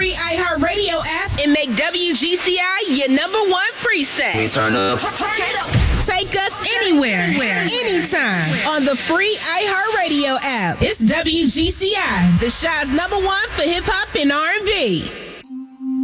free iHeartRadio app and make WGCI your number one preset. We turn up. Take us anywhere, anytime on the free iHeartRadio app. It's WGCI, the Shy's number one for hip hop and R&B.